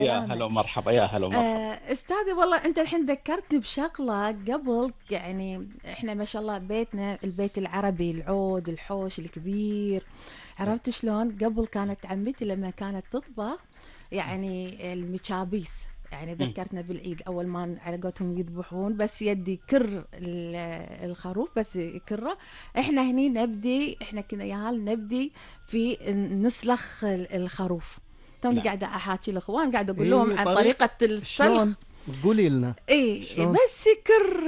يا سلامة. هلا ومرحبا، يا هلا ومرحبا. أستاذي والله أنت الحين ذكرتني بشغلة قبل، يعني إحنا ما شاء الله بيتنا البيت العربي، العود الحوش الكبير. إيه. عرفت شلون؟ قبل كانت عمتي لما كانت تطبخ يعني المشابيس، يعني مم. ذكرتنا بالعيد أول ما على قولتهم يذبحون بس يدي كر الخروف بس كره. إحنا هني نبدي، إحنا كنا ياهل نبدي في نسلخ الخروف. توني نعم. قاعدة أحاكي الأخوان، قاعدة أقول لهم ايه عن طريق طريقة السلخ. شلون؟ قولي لنا ايه شلون. بس يكر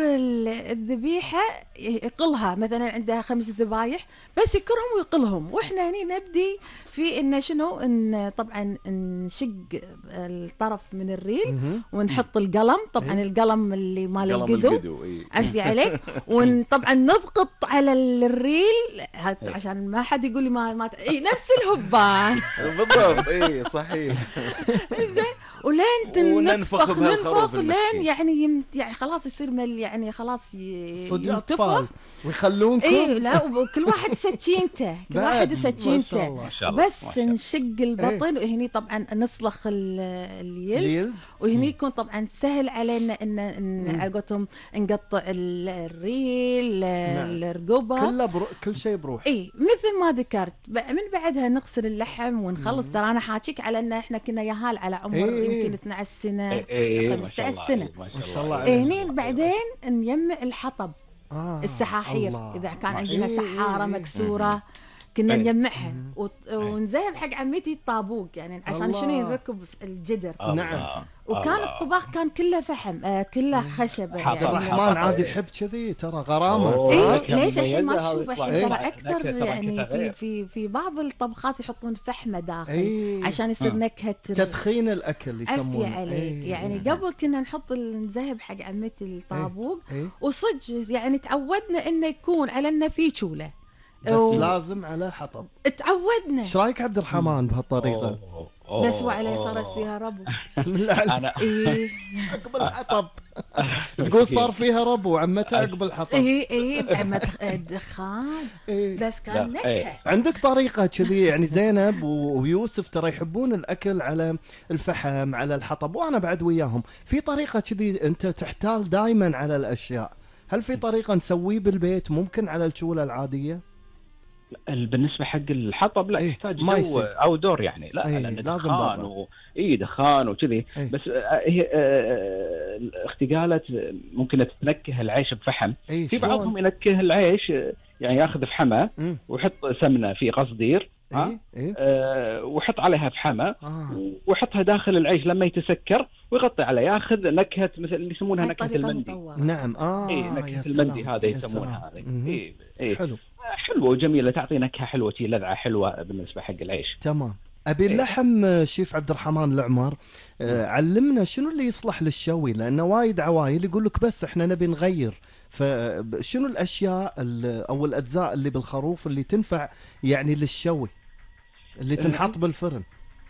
الذبيحة، يقلها مثلا عندها 5 ذبايح بس يكرهم ويقلهم، واحنا هني نبدي في ان شنو، ان طبعا نشق الطرف من الريل مهم. ونحط القلم، طبعا إيه. القلم اللي مال قلم القدو. القدو اي. عفي عليك. وطبعا نضغط على الريل إيه. عشان ما حد يقول لي ما إيه نفس الهبان. بالضبط اي صحيح. زين. ولين وننفخ ننفخ بهالخروف لين المسكين. يعني يعني خلاص يصير يعني خلاص صدق اطفال ينتفخ. ويخلونكم ايه لا، وكل واحد سكينته، كل بعد. واحد ما شاء وسكينته. الله. ما شاء الله، ما بس شاء الله. نشق البطن وهني طبعا نسلخ اليل، اليلد. وهني يكون طبعا سهل علينا ان على قولتهم نقطع الريل، نعم. الرقبه. كل شيء بروح. اي مثل ما ذكرت، من بعدها نغسل اللحم ونخلص. ترى انا حاكيك على ان احنا كنا ياهال على عمر إيه. يمكن 12 سنه، إيه، ما شاء 15 الله، سنه. إيه، ما شاء الله عليك. إيه هني بعدين نجمع الحطب، السحاحير الله. اذا كان ما عندنا شاء الله. سحاره إيه. مكسوره كنا إيه. نجمعها ونذهب حق عمتي الطابوق، يعني عشان الله. شنو ينركب الجدر. نعم. وكان الله. الطباخ كان كله فحم، كله خشبه حاطط يعني. الرحمن عاد يحب كذي ترى غرامه. أوه. ايه نكهة ليش الحين ما مميزة تشوف هذه الحين يطلع ترى اكثر، نكهة، ترى يعني نكهة في غير. في بعض الطبخات يحطون فحمه داخل إيه. عشان يصير نكهه تدخين الاكل عافية يسمونه. عليك. إيه. يعني قبل كنا نحط نذهب حق عمتي الطابوق، إيه. وصدق يعني تعودنا انه يكون على انه في شوله، بس لازم على حطب. تعودنا. ايش رايك عبد الرحمن بهالطريقه؟ بس وعليه صارت فيها ربو. بسم الله عليك. أنا ايه عقب الحطب تقول صار فيها ربو وعمتها عقب الحطب. ايه بعمة الدخان، إيه. بس كان لا، نكهه. إيه. عندك طريقة كذي يعني زينب ويوسف ترى يحبون الأكل على الفحم على الحطب وأنا بعد وياهم، في طريقة كذي أنت تحتال دايما على الأشياء، هل في طريقة نسويه بالبيت ممكن على الشولة العادية؟ بالنسبه حق الحطب لا، إيه، يحتاج ما جو يصير. او دور يعني، لا إيه، لان لازم دخان برا. اي دخان وكذي. إيه. بس هي اختقالة ممكن تنكه العيش بفحم. إيه في شلون؟ بعضهم ينكه العيش يعني ياخذ فحمه مم. ويحط سمنه في قصدير، ها، إيه. ويحط عليها فحمه آه. ويحطها داخل العيش لما يتسكر ويغطي عليه، ياخذ نكهه مثل اللي يسمونها هاي نكهه طريقة المندي. مطورة. نعم. اي يا نكهه سلام. المندي هذا يا يسمونها سلام. هذه. مهم. اي حلو. حلوه وجميله، تعطي نكهه حلوه، لذعه حلوه بالنسبه حق العيش. تمام. أبي اللحم شيف عبد الرحمن العمر، علمنا شنو اللي يصلح للشوي، لأنه وايد عوايل يقول لك بس إحنا نبي نغير، فشنو الأشياء أو الأجزاء اللي بالخروف اللي تنفع يعني للشوي اللي تنحط بالفرن؟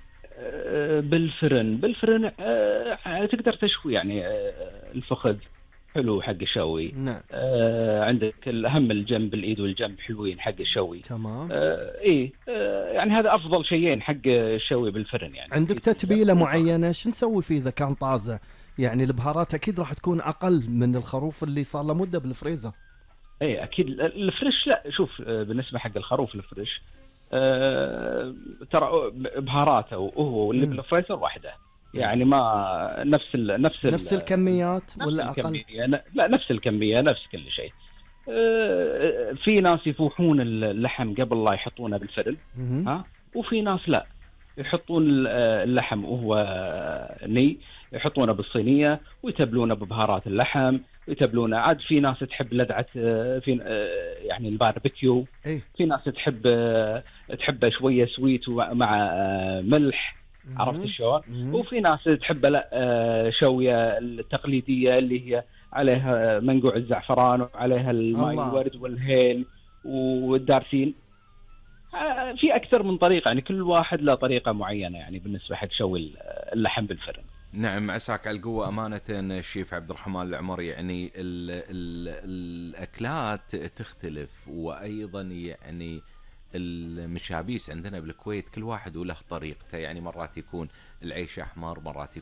بالفرن تقدر تشوي يعني الفخذ حلو حق الشوي. نعم. عندك الأهم الجنب، الإيد والجنب حلوين حق الشوي. تمام. يعني هذا أفضل شيئين حق الشوي بالفرن. يعني عندك تتبيلة معينة شو نسوي فيه إذا كان طازة؟ يعني البهارات أكيد راح تكون أقل من الخروف اللي صار له مدة بالفريزر. أكيد الفريش لا، شوف بالنسبة حق الخروف الفريش ترى بهاراته وهو واللي بالفريزر واحدة، يعني ما نفس الكميات نفس ولا أقل؟ الكمية. لا نفس الكمية، نفس كل شيء. في ناس يفوحون اللحم قبل لا يحطونه بالفرن، ها، وفي ناس لا، يحطون اللحم وهو ني، يحطونه بالصينية ويتبلونه ببهارات اللحم، يتبلونه عاد. في ناس تحب لذعة في يعني الباربيكيو. إيه؟ في ناس تحب شوية سويت مع ملح، عرفت شلون؟ وفي ناس تحب لا شوية التقليدية اللي هي عليها منقوع الزعفران وعليها الماء الورد والهيل والدارسين. في أكثر من طريقة، يعني كل واحد له طريقة معينة يعني بالنسبة حق شوي اللحم بالفرن. نعم، عساك على القوة أمانة الشيف عبد الرحمن العمر. يعني ال الأكلات تختلف، وأيضا يعني المشابيس عندنا بالكويت كل واحد وله طريقته، يعني مرات يكون العيش احمر، مرات